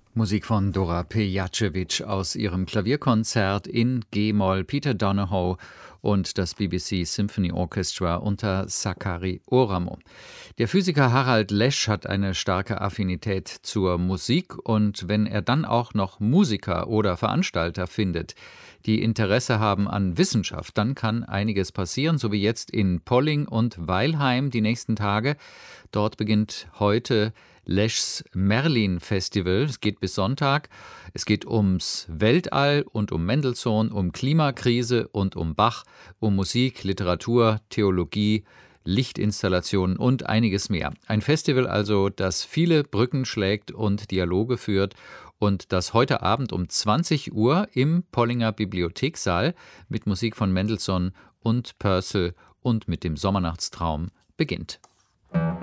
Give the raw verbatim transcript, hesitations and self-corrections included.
Musik von Dora Pejacevic aus ihrem Klavierkonzert in G-Moll, Peter Donohoe und das B B C Symphony Orchestra unter Sakari Oramo. Der Physiker Harald Lesch hat eine starke Affinität zur Musik, und wenn er dann auch noch Musiker oder Veranstalter findet, die Interesse haben an Wissenschaft, dann kann einiges passieren, so wie jetzt in Polling und Weilheim die nächsten Tage. Dort beginnt heute Leschs Merlin-Festival. Es geht bis Sonntag. Es geht ums Weltall und um Mendelssohn, um Klimakrise und um Bach, um Musik, Literatur, Theologie, Lichtinstallationen und einiges mehr. Ein Festival also, das viele Brücken schlägt und Dialoge führt und das heute Abend um zwanzig Uhr im Pollinger Bibliothekssaal mit Musik von Mendelssohn und Purcell und mit dem Sommernachtstraum beginnt.